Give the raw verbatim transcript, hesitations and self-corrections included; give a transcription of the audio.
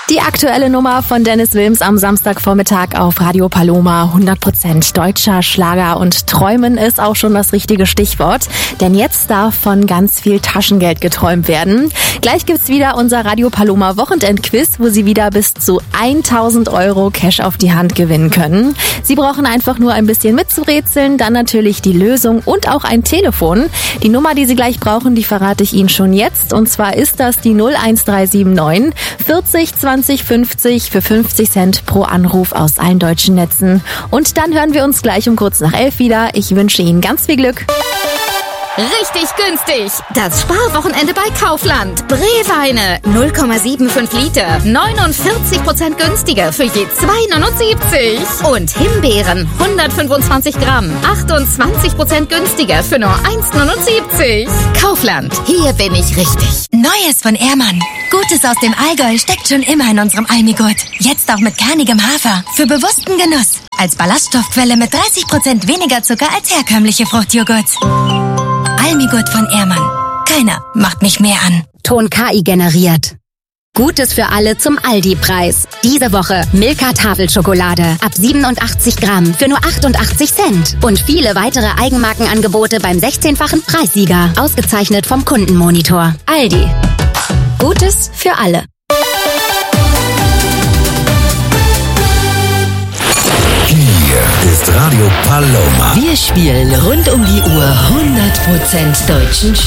Die aktuelle Nummer von Dennis Wilms am Samstagvormittag auf Radio Paloma. hundert Prozent deutscher Schlager, und träumen ist auch schon das richtige Stichwort. Denn jetzt darf von ganz viel Taschengeld geträumt werden. Gleich gibt's wieder unser Radio Paloma Wochenendquiz, wo Sie wieder bis zu tausend Euro Cash auf die Hand gewinnen können. Sie brauchen einfach nur ein bisschen mitzurätseln, dann natürlich die Lösung und auch ein Telefon. Die Nummer, die Sie gleich brauchen, die verrate ich Ihnen schon jetzt. Und zwar ist das die null eins drei sieben neun vierzig zwanzig fünfzig für fünfzig Cent pro Anruf aus allen deutschen Netzen. Und dann hören wir uns gleich um kurz nach elf wieder. Ich wünsche Ihnen ganz viel Glück. Richtig günstig. Das Sparwochenende bei Kaufland. Breweine null Komma fünfundsiebzig Liter. neunundvierzig Prozent günstiger für je zwei neunundsiebzig. Und Himbeeren hundertfünfundzwanzig Gramm. achtundzwanzig Prozent günstiger für nur eins neunundsiebzig. Kaufland. Hier bin ich richtig. Neues von Ehrmann. Gutes aus dem Allgäu steckt schon immer in unserem Almigurt. Jetzt auch mit kernigem Hafer. Für bewussten Genuss. Als Ballaststoffquelle mit dreißig Prozent weniger Zucker als herkömmliche Fruchtjoghurt. Almigurt von Ehrmann. Keiner macht mich mehr an. Ton K I generiert. Gutes für alle zum Aldi-Preis. Diese Woche Milka Tafelschokolade ab siebenundachtzig Gramm für nur achtundachtzig Cent. Und viele weitere Eigenmarkenangebote beim sechzehnfachen Preissieger. Ausgezeichnet vom Kundenmonitor. Aldi. Gutes für alle. Hier ist Radio Paloma. Wir spielen rund um die Uhr hundert Prozent deutschen Schlager.